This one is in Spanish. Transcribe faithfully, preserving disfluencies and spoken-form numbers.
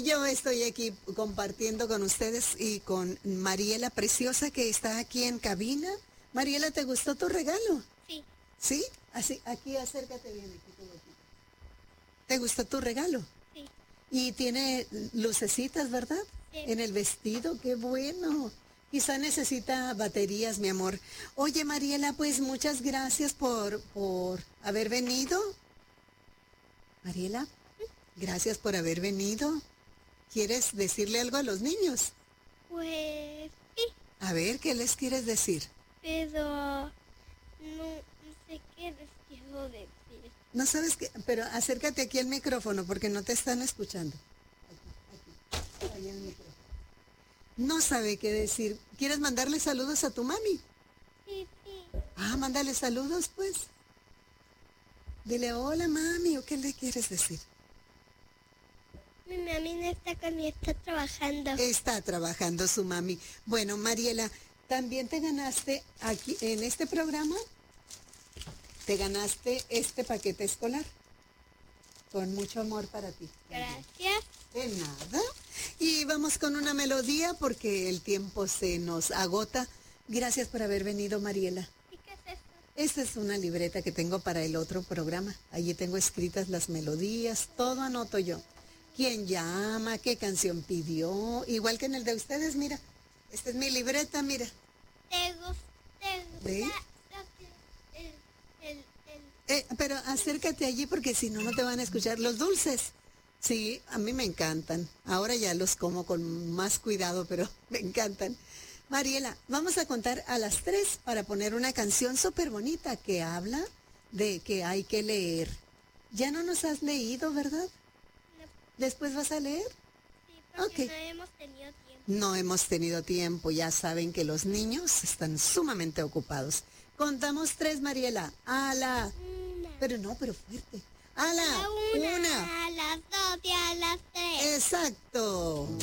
Yo estoy aquí compartiendo con ustedes y con Mariela Preciosa, que está aquí en cabina. Mariela, ¿te gustó tu regalo? Sí. ¿Sí? Así, aquí acércate bien, aquí tu boquita. ¿Te gustó tu regalo? Sí. Y tiene lucecitas, ¿verdad? Sí. En el vestido, qué bueno. Quizá necesita baterías, mi amor. Oye, Mariela, pues muchas gracias por, por haber venido. Mariela, gracias por haber venido. ¿Quieres decirle algo a los niños? Pues sí, A ver, ¿qué les quieres decir? pero no, no sé qué les quiero decir. No sabes qué, pero acércate aquí al micrófono porque no te están escuchando. Aquí, aquí, ahí el micrófono. No sabe qué decir. ¿Quieres mandarle saludos a tu mami? Sí, sí. Ah, mándale saludos, pues. Dile, hola, mami, ¿o qué le quieres decir? Mi mami no está conmigo, está trabajando. Está trabajando su mami. Bueno, Mariela, también te ganaste aquí, en este programa, te ganaste este paquete escolar. Con mucho amor para ti. Gracias. De nada. Y vamos con una melodía porque el tiempo se nos agota. Gracias por haber venido, Mariela. ¿Y qué es esto? Esta es una libreta que tengo para el otro programa. Allí tengo escritas las melodías, todo anoto yo. ¿Quién llama? ¿Qué canción pidió? Igual que en el de ustedes, mira. Esta es mi libreta, mira. ¿Te gusta, te gusta ¿Sí? lo que, el, el, el, Eh, pero acércate allí porque si no, no te van a escuchar. Los dulces. Sí, a mí me encantan. Ahora ya los como con más cuidado, pero me encantan. Mariela, vamos a contar a las tres para poner una canción súper bonita que habla de que hay que leer. Ya no nos has leído, ¿verdad? no, ¿Después vas a leer? sí, porque Ok. no hemos tenido tiempo. No hemos tenido tiempo, ya saben que los niños están sumamente ocupados. Contamos tres, Mariela. A la... Una, Pero no, pero fuerte. A a la... la una, una. a las dos y a las tres. Exacto.